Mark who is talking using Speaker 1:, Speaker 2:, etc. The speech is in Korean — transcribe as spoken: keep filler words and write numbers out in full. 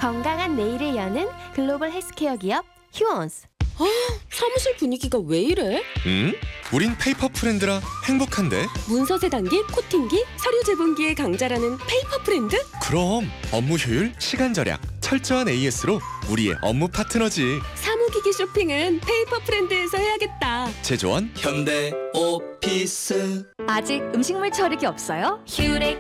Speaker 1: 건강한 내일을 여는 글로벌 헬스케어 기업 휴원스.
Speaker 2: 사무실 분위기가 왜 이래?
Speaker 3: 응? 우린 페이퍼 프렌드라 행복한데?
Speaker 2: 문서 세단기, 코팅기, 서류 제본기의 강자라는 페이퍼 프렌드?
Speaker 3: 그럼 업무 효율, 시간 절약, 철저한 에이에스로 우리의 업무 파트너지.
Speaker 2: 사무기기 쇼핑은 페이퍼 프렌드에서 해야겠다.
Speaker 3: 제조원
Speaker 4: 현대 오피스.
Speaker 5: 아직 음식물 처리기 없어요? 휴렉